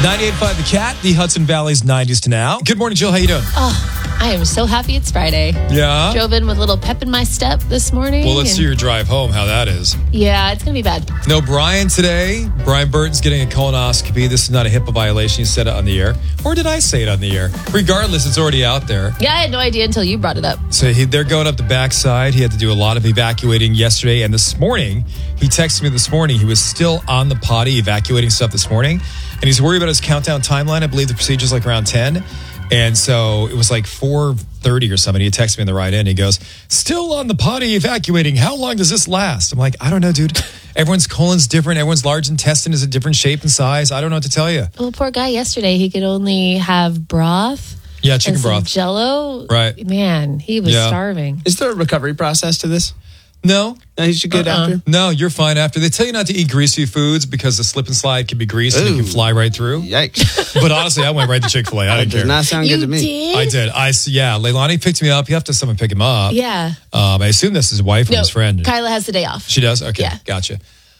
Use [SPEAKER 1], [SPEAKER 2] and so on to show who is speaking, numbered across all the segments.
[SPEAKER 1] 98.5 The Cat, the Hudson Valley's 90s to now. Good morning, Jill. How you doing?
[SPEAKER 2] Oh, I am so happy it's Friday.
[SPEAKER 1] Yeah?
[SPEAKER 2] Drove in with a little pep in my step this morning.
[SPEAKER 1] Well, let's see your drive home, how that is.
[SPEAKER 2] Yeah, it's going to be bad.
[SPEAKER 1] No Brian today. Brian Burton's getting a colonoscopy. This is not a HIPAA violation. You said it on the air. Or did I say it on the air? Regardless, it's already out there.
[SPEAKER 2] Yeah, I had no idea until you brought it up.
[SPEAKER 1] So they're going up the backside. He had to do a lot of evacuating yesterday. And this morning, he texted me this morning. He was still on the potty evacuating stuff this morning. And he's worried about his countdown timeline. I believe the procedure's like around 10. And so it was like 4:30 or something. He texted me on the right end. He goes, still on the potty evacuating. How long does this last? I'm like, I don't know, dude. Everyone's colon's different. Everyone's large intestine is a different shape and size. I don't know what to tell you.
[SPEAKER 2] Well, poor guy yesterday, he could only have broth.
[SPEAKER 1] Yeah, chicken broth.
[SPEAKER 2] Jell-O.
[SPEAKER 1] Right.
[SPEAKER 2] Man, he was starving.
[SPEAKER 3] Is there a recovery process to this?
[SPEAKER 1] No.
[SPEAKER 3] No, you should get after?
[SPEAKER 1] No, you're fine after. They tell you not to eat greasy foods because the slip and slide can be greased and you can fly right through.
[SPEAKER 3] Yikes.
[SPEAKER 1] But honestly, I went right to Chick-fil-A. I didn't care.
[SPEAKER 3] Does not sound good to me.
[SPEAKER 2] Did?
[SPEAKER 1] I did. Yeah, Leilani picked me up. You have to have someone pick him up.
[SPEAKER 2] Yeah.
[SPEAKER 1] I assume this is his wife or his friend.
[SPEAKER 2] Kyla has the day off.
[SPEAKER 1] She does? Okay.
[SPEAKER 2] Yeah.
[SPEAKER 1] Gotcha.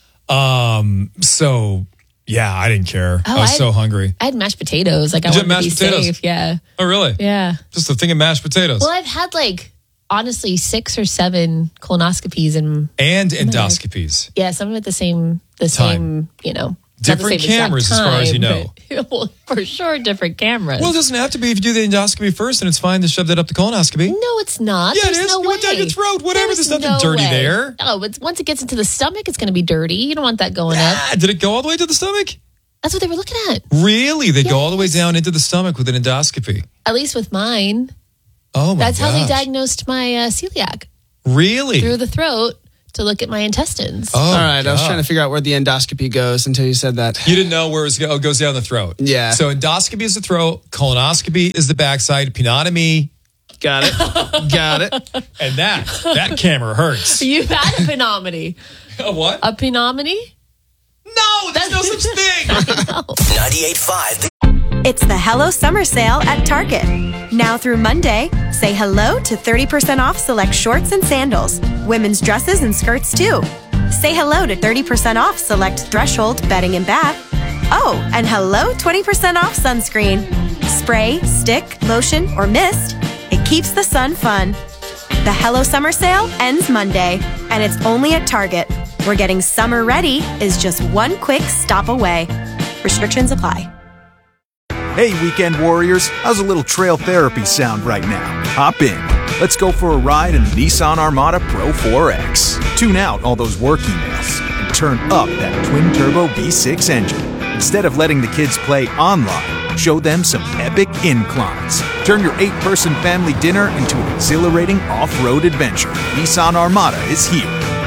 [SPEAKER 1] So, yeah, I didn't care. I was so hungry.
[SPEAKER 2] I had mashed potatoes. Like, I wanted to be safe. Yeah.
[SPEAKER 1] Oh, really?
[SPEAKER 2] Yeah.
[SPEAKER 1] Just a thing of mashed potatoes.
[SPEAKER 2] Well, I've had honestly 6 or 7 colonoscopies and
[SPEAKER 1] endoscopies.
[SPEAKER 2] Yeah, some of it the same,
[SPEAKER 1] Different cameras as far as you know.
[SPEAKER 2] Well, for sure, different cameras.
[SPEAKER 1] Well, it doesn't have to be. If you do the endoscopy first, and it's fine to shove that up the colonoscopy.
[SPEAKER 2] No, it's not.
[SPEAKER 1] Yeah,
[SPEAKER 2] There's
[SPEAKER 1] it is.
[SPEAKER 2] no
[SPEAKER 1] You went down
[SPEAKER 2] way.
[SPEAKER 1] your throat. Whatever. There's nothing dirty there.
[SPEAKER 2] No, but once it gets into the stomach, it's going to be dirty. You don't want that going up.
[SPEAKER 1] Did it go all the way to the stomach?
[SPEAKER 2] That's what they were looking at.
[SPEAKER 1] Really? They go all the way down into the stomach with an endoscopy?
[SPEAKER 2] At least with mine.
[SPEAKER 1] Oh, my
[SPEAKER 2] That's how they
[SPEAKER 1] gosh.
[SPEAKER 2] diagnosed my celiac.
[SPEAKER 1] Really?
[SPEAKER 2] Through the throat to look at my intestines.
[SPEAKER 1] Oh,
[SPEAKER 3] all right.
[SPEAKER 1] God.
[SPEAKER 3] I was trying to figure out where the endoscopy goes until you said that.
[SPEAKER 1] You didn't know where it goes down the throat.
[SPEAKER 3] Yeah.
[SPEAKER 1] So endoscopy is the throat. Colonoscopy is the backside. Penotomy.
[SPEAKER 3] Got it. Got it.
[SPEAKER 1] And that camera hurts.
[SPEAKER 2] You've had a penotomy.
[SPEAKER 1] A what?
[SPEAKER 2] A penotomy?
[SPEAKER 1] No, there's no such thing.
[SPEAKER 4] 98.5.
[SPEAKER 5] It's the Hello Summer Sale at Target. Now through Monday, say hello to 30% off select shorts and sandals, women's dresses and skirts too. Say hello to 30% off select Threshold bedding and bath. Oh, and hello 20% off sunscreen. Spray, stick, lotion, or mist. It keeps the sun fun. The Hello Summer Sale ends Monday, and it's only at Target, where getting summer ready is just one quick stop away. Restrictions apply.
[SPEAKER 6] Hey, weekend warriors, how's a little trail therapy sound right now? Hop in. Let's go for a ride in the Nissan Armada Pro 4X. Tune out all those work emails and turn up that twin-turbo V6 engine. Instead of letting the kids play online, show them some epic inclines. Turn your 8-person family dinner into an exhilarating off-road adventure. Nissan Armada is here.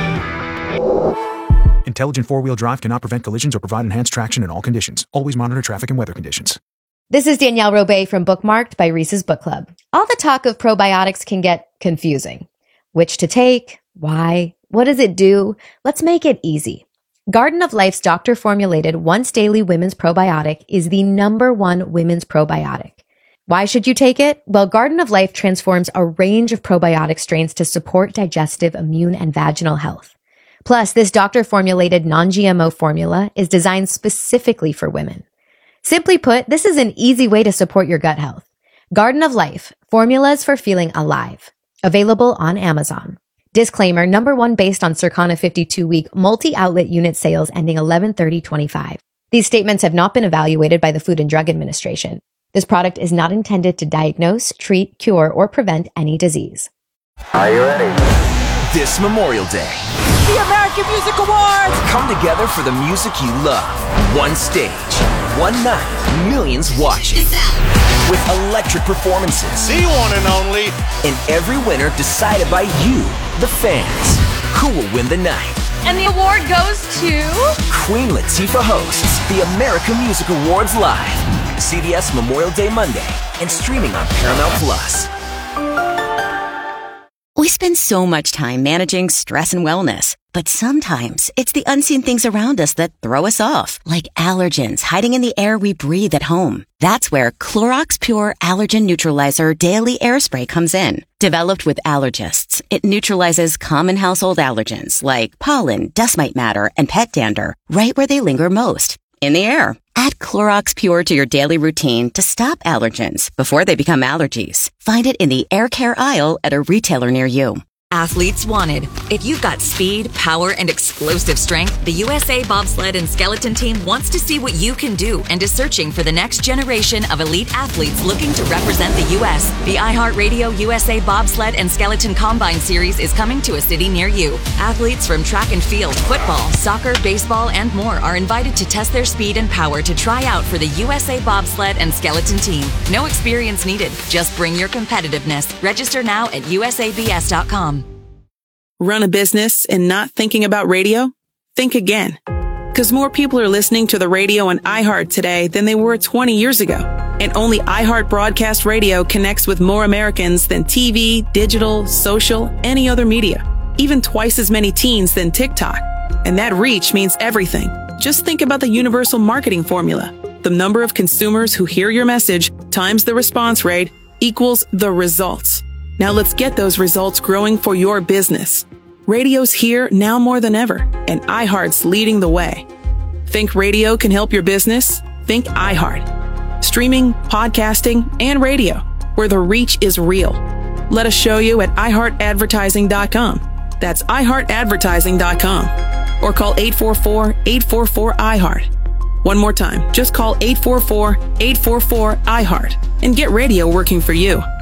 [SPEAKER 6] Intelligent four-wheel drive cannot prevent collisions or provide enhanced traction in all conditions. Always monitor traffic and weather conditions.
[SPEAKER 7] This is Danielle Robay from Bookmarked by Reese's Book Club. All the talk of probiotics can get confusing. Which to take? Why? What does it do? Let's make it easy. Garden of Life's doctor-formulated once-daily women's probiotic is the #1 women's probiotic. Why should you take it? Well, Garden of Life transforms a range of probiotic strains to support digestive, immune, and vaginal health. Plus, this doctor-formulated non-GMO formula is designed specifically for women. Simply put, this is an easy way to support your gut health. Garden of Life, formulas for feeling alive. Available on Amazon. Disclaimer, #1 based on Circana 52-week multi-outlet unit sales ending 11/30/25. These statements have not been evaluated by the Food and Drug Administration. This product is not intended to diagnose, treat, cure, or prevent any disease.
[SPEAKER 4] Are you ready? This Memorial Day,
[SPEAKER 8] The American Music Awards!
[SPEAKER 4] come together for the music you love. One stage, one night, millions watching. With electric performances.
[SPEAKER 9] The one and only.
[SPEAKER 4] And every winner decided by you, the fans. Who will win the night?
[SPEAKER 8] And the award goes to...
[SPEAKER 4] Queen Latifah hosts the American Music Awards live. CBS Memorial Day Monday and streaming on Paramount Plus.
[SPEAKER 10] We spend so much time managing stress and wellness, but sometimes it's the unseen things around us that throw us off, like allergens hiding in the air we breathe at home. That's where Clorox Pure Allergen Neutralizer Daily Air Spray comes in. Developed with allergists, it neutralizes common household allergens like pollen, dust mite matter, and pet dander right where they linger most, in the air. Add Clorox Pure to your daily routine to stop allergens before they become allergies. Find it in the air care aisle at a retailer near you.
[SPEAKER 9] Athletes wanted. If you've got speed, power, and explosive strength, the USA Bobsled and Skeleton Team wants to see what you can do and is searching for the next generation of elite athletes looking to represent the U.S. The iHeartRadio USA Bobsled and Skeleton Combine Series is coming to a city near you. Athletes from track and field, football, soccer, baseball, and more are invited to test their speed and power to try out for the USA Bobsled and Skeleton Team. No experience needed. Just bring your competitiveness. Register now at usabs.com.
[SPEAKER 11] Run a business and not thinking about radio? Think again. Because more people are listening to the radio on iHeart today than they were 20 years ago. And only iHeart Broadcast Radio connects with more Americans than TV, digital, social, any other media. Even twice as many teens than TikTok. And that reach means everything. Just think about the universal marketing formula. The number of consumers who hear your message times the response rate equals the results. Now let's get those results growing for your business. Radio's here now more than ever, and iHeart's leading the way. Think radio can help your business? Think iHeart. Streaming, podcasting, and radio, where the reach is real. Let us show you at iHeartAdvertising.com. That's iHeartAdvertising.com. Or call 844-844-iHeart. One more time, just call 844-844-iHeart and get radio working for you.